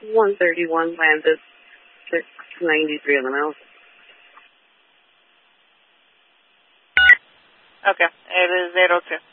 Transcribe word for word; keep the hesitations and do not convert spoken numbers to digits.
one thirty-one landed, six ninety-three on the mouse. Okay, it is zero two.